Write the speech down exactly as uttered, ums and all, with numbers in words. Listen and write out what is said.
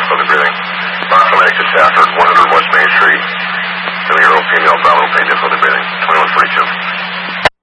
difficulty breathing. Boston Medic to Stafford, one hundred West Main Street. seven-year-old female, abdominal pain, difficulty